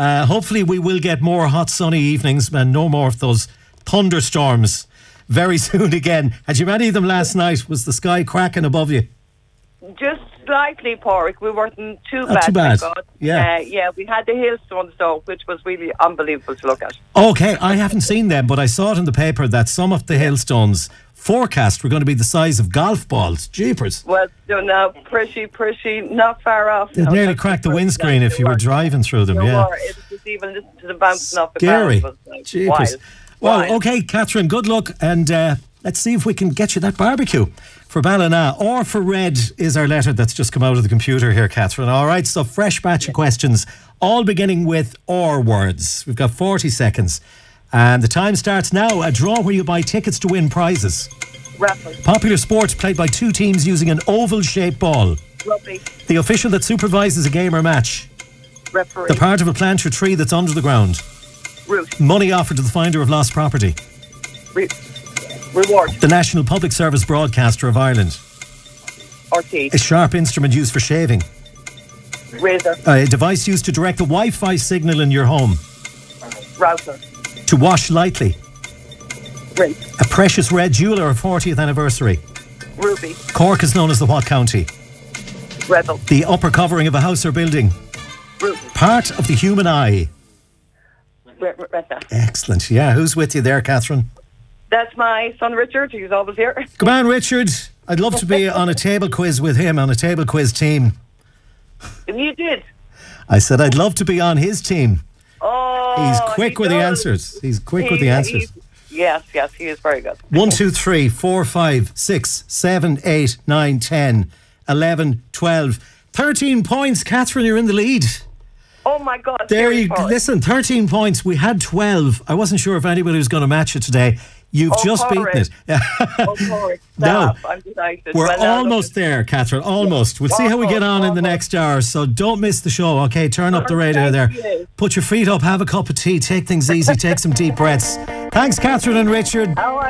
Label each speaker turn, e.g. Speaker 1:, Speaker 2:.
Speaker 1: Hopefully we will get more hot sunny evenings and no more of those thunderstorms very soon again. Had you many of them last night? Was the sky cracking above you?
Speaker 2: Just slightly, Porrick. We weren't too bad.
Speaker 1: Not too bad.
Speaker 2: Thank God.
Speaker 1: Yeah.
Speaker 2: We had the hailstones though, which was really unbelievable to look at.
Speaker 1: Okay, I haven't seen them, but I saw it in the paper that some of the hailstones forecast were going to be the size of golf balls. Jeepers.
Speaker 2: Well, no, pretty, not far off.
Speaker 1: It nearly cracked the windscreen if you were driving through them, yeah.
Speaker 2: It was just even listening to the bouncing off the
Speaker 1: Scary.
Speaker 2: ground. Was like
Speaker 1: Jeepers.
Speaker 2: wild.
Speaker 1: Well,
Speaker 2: Wild.
Speaker 1: okay, Catherine, good luck, and let's see if we can get you that barbecue for Ballina. Or for Red is our letter that's just come out of the computer here, Catherine. All right, so fresh batch of questions, all beginning with or words. We've got 40 seconds. And the time starts now. A draw where you buy tickets to win prizes.
Speaker 2: Raffle.
Speaker 1: Popular sport played by two teams using an oval-shaped ball.
Speaker 2: Rugby.
Speaker 1: The official that supervises a game or match.
Speaker 2: Referee.
Speaker 1: The part of a plant or tree that's under the ground.
Speaker 2: Route.
Speaker 1: Money offered to the finder of lost property.
Speaker 2: Reward.
Speaker 1: The National Public Service Broadcaster of Ireland.
Speaker 2: RT.
Speaker 1: A sharp instrument used for shaving.
Speaker 2: Razor.
Speaker 1: A device used to direct a Wi-Fi signal in your home.
Speaker 2: Router.
Speaker 1: To wash lightly.
Speaker 2: Rinse.
Speaker 1: A precious red jewel or a 40th anniversary.
Speaker 2: Ruby.
Speaker 1: Cork is known as the what county?
Speaker 2: Rebel.
Speaker 1: The upper covering of a house or building.
Speaker 2: Ruby.
Speaker 1: Part of the human eye.
Speaker 2: Retina.
Speaker 1: Excellent. Yeah, who's with you there, Catherine?
Speaker 2: That's my son Richard. He's always here.
Speaker 1: Come on, Richard. I'd love to be on a table quiz with him, on a table quiz team.
Speaker 2: You did.
Speaker 1: I said I'd love to be on his team.
Speaker 2: Oh,
Speaker 1: He's quick with the
Speaker 2: does.
Speaker 1: answers. He's quick with the answers.
Speaker 2: Yes, he is very good.
Speaker 1: 1, 2, 3, 4, 5, 6, 7, 8, 9, 10, 11, 12. 13 points. Catherine, you're in the lead.
Speaker 2: Oh my God.
Speaker 1: There you
Speaker 2: seriously.
Speaker 1: listen, 13 points. We had 12. I wasn't sure if anybody was going to match it today. You've just beaten it.
Speaker 2: Oh, sorry.
Speaker 1: No.
Speaker 2: I'm delighted.
Speaker 1: We're
Speaker 2: Well, now,
Speaker 1: almost there, Catherine. Almost. We'll see how we get on in the next hour. So don't miss the show, okay? Turn up the radio there. Put your feet up, have a cup of tea, take things easy, take some deep breaths. Thanks, Catherine and Richard.